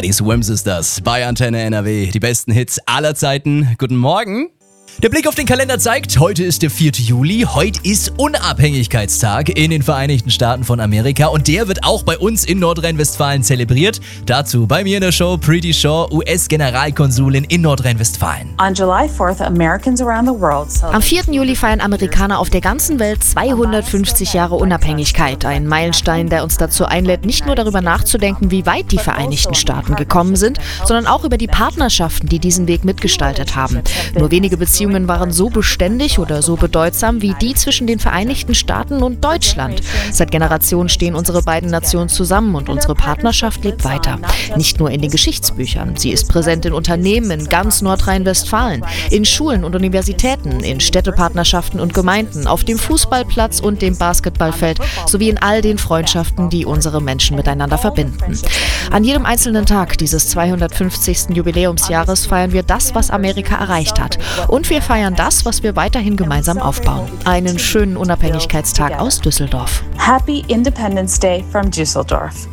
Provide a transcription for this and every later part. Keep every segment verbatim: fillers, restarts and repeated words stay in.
Die Swim Sisters bei Antenne N R W. Die besten Hits aller Zeiten. Guten Morgen. Der Blick auf den Kalender zeigt, heute ist der vierte Juli. Heute ist Unabhängigkeitstag in den Vereinigten Staaten von Amerika. Und der wird auch bei uns in Nordrhein-Westfalen zelebriert. Dazu bei mir in der Show Preeti Shaw, U S-Generalkonsulin in Nordrhein-Westfalen. On July fourth, Americans around the world Am vierten Juli feiern Amerikaner auf der ganzen Welt zweihundertfünfzig Jahre Unabhängigkeit. Ein Meilenstein, der uns dazu einlädt, nicht nur darüber nachzudenken, wie weit die Vereinigten Staaten gekommen sind, sondern auch über die Partnerschaften, die diesen Weg mitgestaltet haben. Nur wenige Beziehungen waren so beständig oder so bedeutsam wie die zwischen den Vereinigten Staaten und Deutschland. Seit Generationen stehen unsere beiden Nationen zusammen und unsere Partnerschaft lebt weiter. Nicht nur in den Geschichtsbüchern. Sie ist präsent in Unternehmen in ganz Nordrhein-Westfalen, in Schulen und Universitäten, in Städtepartnerschaften und Gemeinden, auf dem Fußballplatz und dem Basketballfeld sowie in all den Freundschaften, die unsere Menschen miteinander verbinden. An jedem einzelnen Tag dieses zweihundertfünfzigsten Jubiläumsjahres feiern wir das, was Amerika erreicht hat. Und wir feiern das, was wir weiterhin gemeinsam aufbauen. Einen schönen Unabhängigkeitstag aus Düsseldorf. Happy Independence Day from Düsseldorf.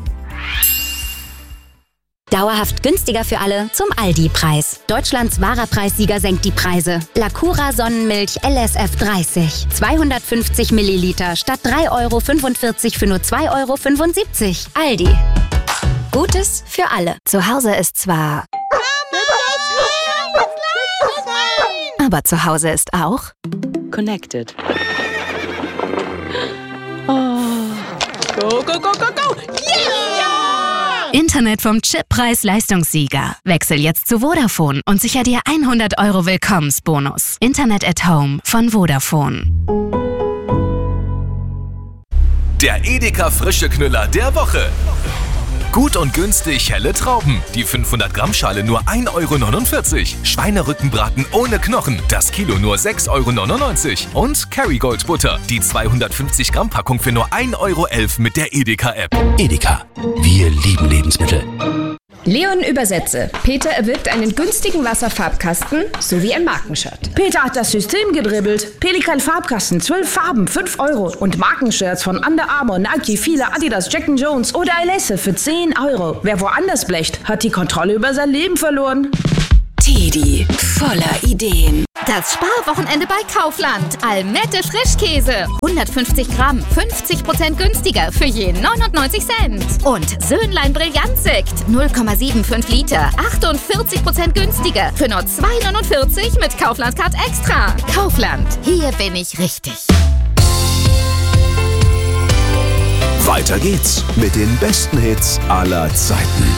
Dauerhaft günstiger für alle zum Aldi-Preis. Deutschlands wahrer Preissieger senkt die Preise. Lacura Sonnenmilch L S F dreißig. zweihundertfünfzig Milliliter statt drei Euro fünfundvierzig für nur zwei Euro fünfundsiebzig. Aldi. Gutes für alle. Zu Hause ist zwar... Aber zu Hause ist auch... Connected. Oh. Go, go, go, go, go! Yeah! Internet vom Chip-Preis-Leistungssieger. Wechsel jetzt zu Vodafone und sicher dir hundert Euro Willkommensbonus. Internet at Home von Vodafone. Der Edeka Frische Knüller der Woche. Gut und günstig helle Trauben. Die fünfhundert Gramm Schale nur ein Euro neunundvierzig. Schweinerückenbraten ohne Knochen. Das Kilo nur sechs Euro neunundneunzig. Und Kerrygold Butter. Die zweihundertfünfzig Gramm Packung für nur ein Euro elf mit der Edeka App. Edeka. Wir lieben Lebensmittel. Leon übersetze. Peter erwirbt einen günstigen Wasserfarbkasten sowie ein Markenshirt. Peter hat das System gedribbelt. Pelikan Farbkasten, zwölf Farben, fünf Euro. Und Markenshirts von Under Armour, Nike, Fila, Adidas, Jack and Jones oder Alesse für zehn Euro. Wer woanders blecht, hat die Kontrolle über sein Leben verloren. Teddy, voller Ideen. Das Sparwochenende bei Kaufland. Almette Frischkäse. hundertfünfzig Gramm, fünfzig Prozent günstiger für je neunundneunzig Cent. Und Söhnlein Brillantsekt. null Komma fünfundsiebzig Liter, achtundvierzig Prozent günstiger für nur zwei Euro neunundvierzig mit Kaufland Card Extra. Kaufland, hier bin ich richtig. Weiter geht's mit den besten Hits aller Zeiten.